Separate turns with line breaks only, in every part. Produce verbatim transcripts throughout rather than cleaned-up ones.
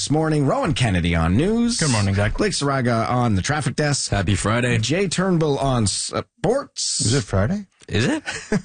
this morning. Rowan Kennedy on news.
Good morning, Zach.
Blake Saraga on the traffic desk.
Happy Friday.
Jay Turnbull on sports.
Is it Friday?
Is it?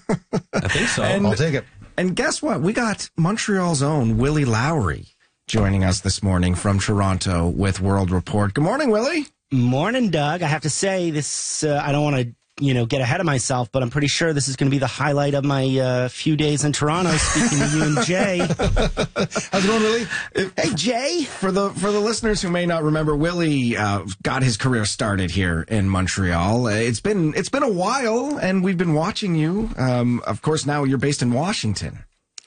I think so.
And-
I'll take it.
And guess what? We got Montreal's own Willie Lowry joining us this morning from Toronto with World Report. Good morning, Willie.
Morning, Doug. I have to say this, uh, I don't want to, you know, get ahead of myself, but I'm pretty sure this is going to be the highlight of my uh, few days in Toronto, speaking to you and Jay.
How's it going, Willie?
Hey, Jay.
For the for the listeners who may not remember, Willie uh, got his career started here in Montreal. Uh, It's been it's been a while, and we've been watching you. Um, of course, now you're based in Washington.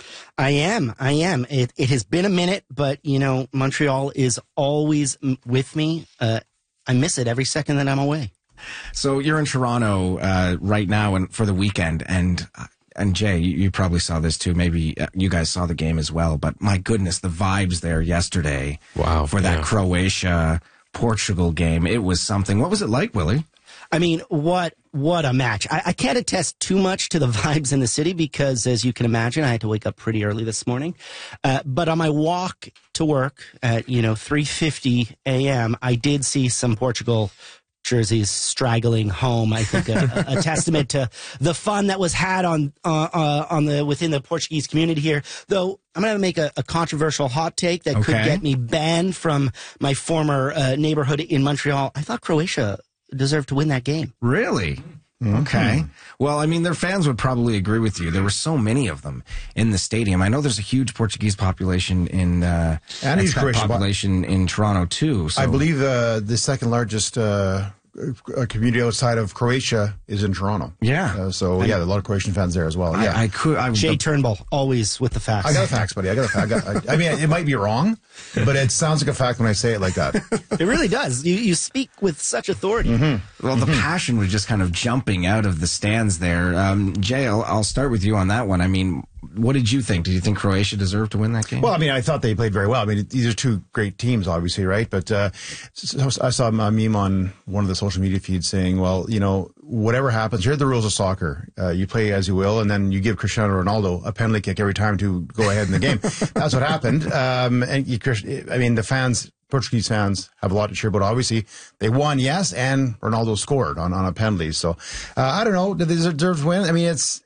I am. I am. It, it has been a minute, but, you know, Montreal is always m- with me. Uh, I miss it every second that I'm away.
So you're in Toronto uh, right now and for the weekend, and and Jay, you, you probably saw this too. Maybe uh, you guys saw the game as well. But my goodness, the vibes there yesterday.
Wow,
for that
yeah.
Croatia Portugal game, it was something. What was it like, Willie?
I mean, what what a match. I, I can't attest too much to the vibes in the city because, as you can imagine, I had to wake up pretty early this morning. Uh, but on my walk to work at, you know, three fifty a.m., I did see some Portugal jerseys straggling home. I think a, a, a testament to the fun that was had on uh, uh, on the within the Portuguese community here. Though I'm going to make a, a controversial hot take that could
Okay.
get me banned from my former uh, neighborhood in Montreal. I thought Croatia deserved to win that game.
Really? Okay. Well, I mean, their fans would probably agree with you. There were so many of them in the stadium. I know there's a huge Portuguese population in uh,
And huge
expat
Croatian po-
population in Toronto too. So
I believe uh, the second largest uh, uh, community outside of Croatia is in Toronto.
Yeah.
Uh, so, yeah, there are a lot of Croatian fans there as well. Yeah.
I, I could. I,
Jay
the-
Turnbull, always with the facts.
I got a facts, buddy. I got a fact. I, got, I, I mean, it might be wrong, but it sounds like a fact when I say it like that.
It really does. You you speak with such authority.
Mm-hmm.
Well, the passion was just kind of jumping out of the stands there. Um, Jay, I'll, I'll start with you on that one. I mean, what did you think? Did you think Croatia deserved to win that game?
Well, I mean, I thought they played very well. I mean, these are two great teams, obviously, right? But uh, so I saw a meme on one of the social media feeds saying, well, you know, whatever happens, here are the rules of soccer. Uh, you play as you will, and then you give Cristiano Ronaldo a penalty kick every time to go ahead in the game. That's what happened. Um, and you, I mean, the fans, Portuguese fans, have a lot to cheer about. Obviously, they won, yes, and Ronaldo scored on, on a penalty. So, uh, I don't know. Did they deserve to win? I mean, it's,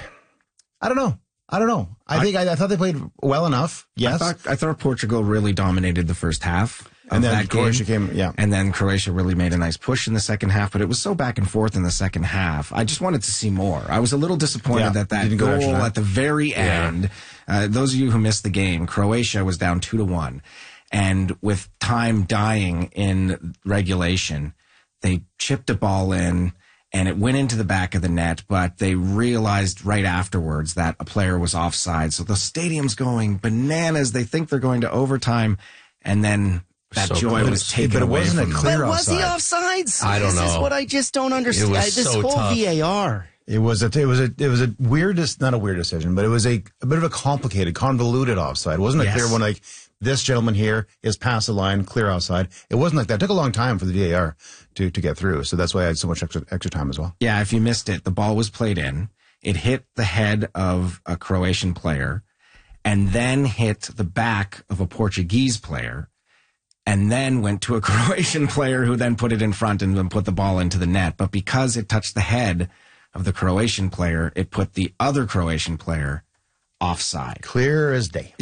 I don't know. I don't know. I, I think I, I thought they played well enough. Yes.
I thought, I thought Portugal really dominated the first half.
And then
that
Croatia
game.
came, yeah.
And then Croatia really made a nice push in the second half, but it was so back and forth in the second half. I just wanted to see more. I was a little disappointed
Yeah,
that that
didn't go
goal
extra time.
at the very end, uh, those of you who missed the game, Croatia was down two to one. And with time dying in regulation, they chipped a ball in and it went into the back of the net, but they realized right afterwards that a player was offside. So the stadium's going bananas. They think they're going to overtime, and then that
So
joy
close.
was taken
But it
away
wasn't
from
a
them.
clear
But was he
offside.
offsides?
I don't
This is
know.
what I just don't understand.
It was
This
so
whole
tough.
V A R.
It was a, it was a, it was a weird, not a weird decision, but it was a, a bit of a complicated, convoluted offside. It wasn't a
Yes.
clear one like this gentleman here is past the line, clear outside. It wasn't like that. It took a long time for the V A R to, to get through. So that's why I had so much extra, extra time as well.
Yeah, if you missed it, the ball was played in. It hit the head of a Croatian player and then hit the back of a Portuguese player and then went to a Croatian player who then put it in front and then put the ball into the net. But because it touched the head of the Croatian player, it put the other Croatian player offside.
Clear as day.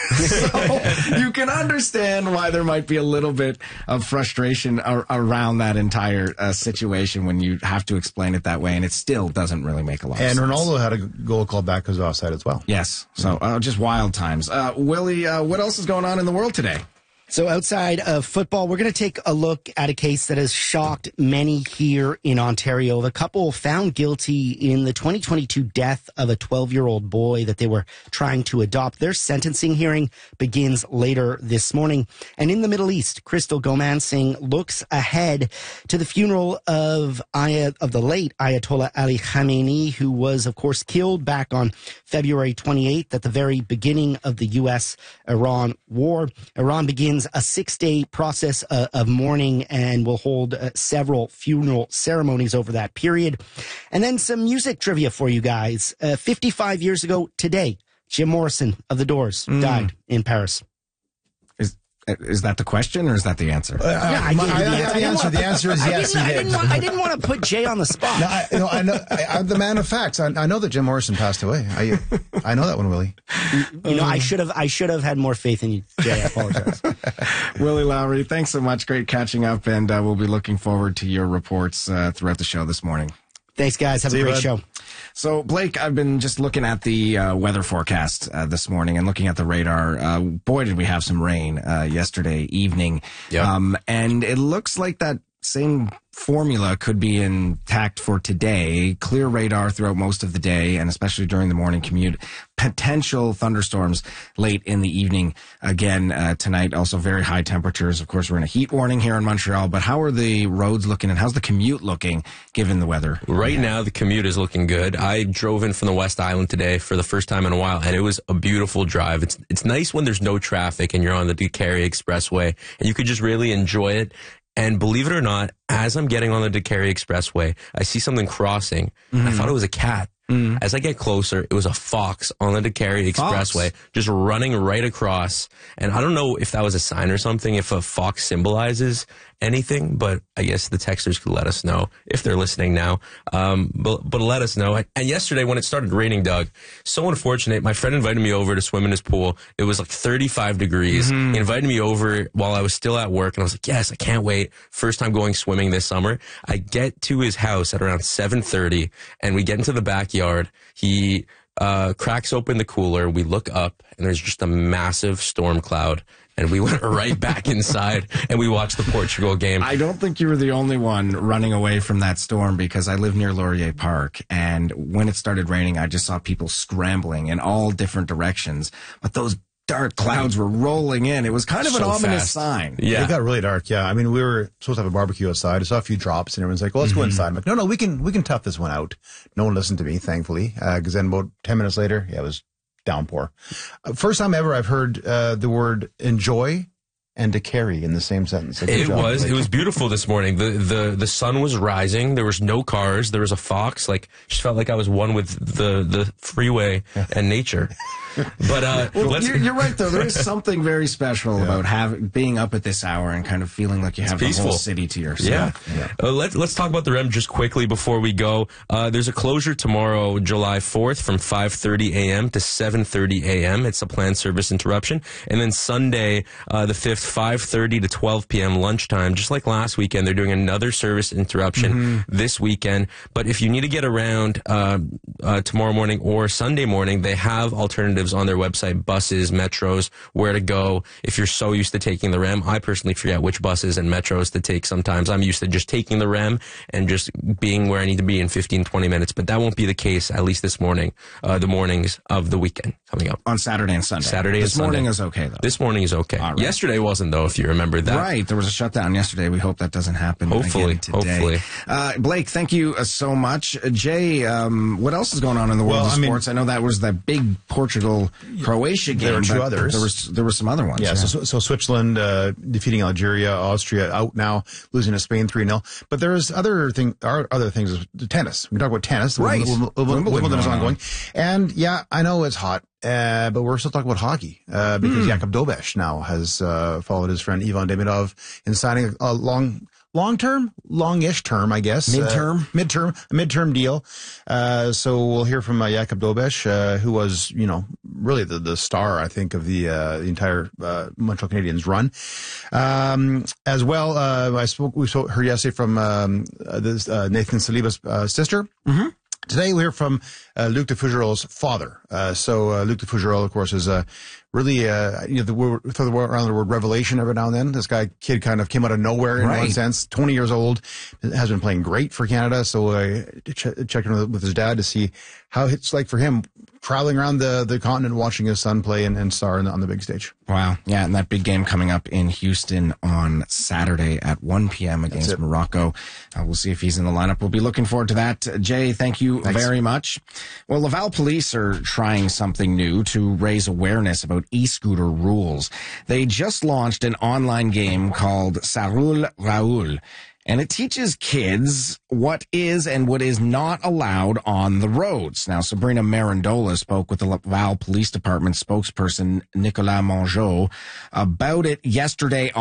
So you can understand why there might be a little bit of frustration ar- around that entire uh, situation when you have to explain it that way, and it still doesn't really make a lot
And
of sense.
Ronaldo had a goal called back because of offside as well.
Yes, so uh, just wild times. Uh, Willie, uh, what else is going on in the world today?
So outside of football, we're going to take a look at a case that has shocked many here in Ontario. The couple found guilty in the twenty twenty-two death of a twelve-year-old boy that they were trying to adopt. Their sentencing hearing begins later this morning. And in the Middle East, Crystal Gomansing looks ahead to the funeral of Ayat, of the late Ayatollah Ali Khamenei, who was, of course, killed back on February twenty-eighth at the very beginning of the U S Iran war. Iran begins a six-day process uh, of mourning and will hold uh, several funeral ceremonies over that period. And then some music trivia for you guys. Uh, fifty-five years ago today, Jim Morrison of The Doors died in Paris.
Is Is that the question or is that the answer?
Uh,
Yeah, I gave you the
I- I-
answer.
the answer. The answer is
I
yes.
didn't,
He
I
did.
didn't, want, I didn't want to put Jay on the spot.
No, I, you know, I know. I, I'm the man of facts. I, I know that Jim Morrison passed away. I, I know that one, Willie.
You know, I should have I should have had more faith in you, Jay. I apologize.
Willie Lowry, thanks so much. Great catching up, and uh, we'll be looking forward to your reports uh, throughout the show this morning.
Thanks, guys. Have
See
a
you,
great
bud.
show.
So, Blake, I've been just looking at the uh, weather forecast uh, this morning and looking at the radar. Uh, boy, did we have some rain uh, yesterday evening.
Yeah.
Um, and it looks like that same formula could be intact for today. Clear radar throughout most of the day, and especially during the morning commute. Potential thunderstorms late in the evening again uh, tonight. Also very high temperatures. Of course, we're in a heat warning here in Montreal, but how are the roads looking and how's the commute looking given the weather?
Right now, the commute is looking good. I drove in from the West Island today for the first time in a while, and it was a beautiful drive. It's it's nice when there's no traffic and you're on the DeCarry Expressway, and you could just really enjoy it. And believe it or not, as I'm getting on the DeCarry Expressway, I see something crossing. Mm-hmm. I thought it was a cat. Mm. As I get closer, it was a fox on the DeCarry Expressway,
Fox.
just running right across. And I don't know if that was a sign or something, if a fox symbolizes anything, but I guess the texters could let us know if they're listening now. Um, but, but let us know. And yesterday when it started raining, Doug, so unfortunate. My friend invited me over to swim in his pool. It was like thirty-five degrees. Mm-hmm. He invited me over while I was still at work, and I was like, yes, I can't wait. First time going swimming this summer. I get to his house at around seven thirty, and we get into the backyard. He uh, cracks open the cooler. We look up, and there's just a massive storm cloud. And we went right back inside and we watched the Portugal game.
I don't think you were the only one running away from that storm because I live near Laurier Park. And when it started raining, I just saw people scrambling in all different directions. But those dark clouds were rolling in. It was kind of an
So
ominous
fast.
sign.
Yeah.
It got really dark. Yeah. I mean, we were supposed to have a barbecue outside. I saw a few drops and everyone's like, well, let's mm-hmm. go inside. I'm like, no, no, we can, we can tough this one out. No one listened to me, thankfully. Uh, cause then about ten minutes later, yeah, it was downpour. Uh, first time ever I've heard uh, the word enjoy and to carry in the same sentence. So good
It
job,
was.
Blake.
It was beautiful this morning. The the the sun was rising. There was no cars. There was a fox. Like, just felt like I was one with the the freeway and nature. But uh,
Well,
let's,
you're, you're right, though. There is something very special
Yeah.
about having being up at this hour and kind of feeling like you have the
peaceful.
whole city to
Yeah.
yourself.
yeah. Uh, let's let's talk about the R E M just quickly before we go. Uh, there's a closure tomorrow, July fourth, from five thirty a.m. to seven thirty a.m. It's a planned service interruption, and then Sunday, uh, the fifth, five thirty to twelve p.m. lunchtime. Just like last weekend, they're doing another service interruption mm-hmm. this weekend. But if you need to get around uh, uh, tomorrow morning or Sunday morning, they have alternatives on their website. Buses, metros, where to go. If you're so used to taking the R E M, I personally forget which buses and metros to take sometimes. I'm used to just taking the R E M and just being where I need to be in fifteen, twenty minutes. But that won't be the case, at least this morning, uh, the mornings of the weekend coming up.
On Saturday and Sunday.
Saturday and
This morning
Sunday.
is okay, though.
This morning is okay.
All right.
Yesterday wasn't, though, if you remember that.
Right. There was a shutdown yesterday. We hope that doesn't happen
Hopefully.
again today.
Hopefully.
Uh, Blake, thank you uh, so much. Uh, Jay, um, what else is going on in the world
Well,
of
I mean-
sports? I know that was that big Portugal-Croatia game.
There were two
but
others.
There was, there were some other ones.
Yeah, so, so Switzerland uh, defeating Algeria, Austria out now, losing to Spain three nil. But there's other thing, are other things. Tennis. We can talk about tennis.
Right.
Wimbledon, Wimbledon,
Wimbledon
Wimbledon is
going on.
ongoing. And yeah, I know it's hot, uh, but we're still talking about hockey uh, because
Mm.
Jakub Dobeš now has uh, followed his friend Ivan Demidov in signing a long. Long term, longish term, I guess.
Midterm?
Uh, midterm, a midterm deal. Uh, so we'll hear from uh, Jakub Dobeš, uh, who was, you know, really the, the star, I think, of the, uh, the entire, uh, Montreal Canadiens run. Um, as well, uh, I spoke, we saw, heard yesterday from, um, uh, this, uh, Nathan Saliba's, uh, sister. Mm-hmm. Today we hear from uh, Luc de Fougerol's father. Uh, so uh, Luc de Fougerol, of course, is uh, really, uh, you know, the word, throw the word around the word revelation every now and then. This guy, kid kind of came out of nowhere in
Right.
one sense. twenty years old, has been playing great for Canada. So I ch- checked in with, with his dad to see how it's like for him traveling around the, the continent, watching his son play and, and star on the, on the big stage.
Wow. Yeah, and that big game coming up in Houston on Saturday at one p.m. against
it.
Morocco. Uh, we'll see if he's in the lineup. We'll be looking forward to that. Uh, Jay, thank you
Thanks.
very much. Well, Laval police are trying something new to raise awareness about e-scooter rules. They just launched an online game called Ça Roule Raoul. And it teaches kids what is and what is not allowed on the roads. Now, Sabrina Marandola spoke with the Laval Police Department spokesperson, Nicolas Mongeau, about it yesterday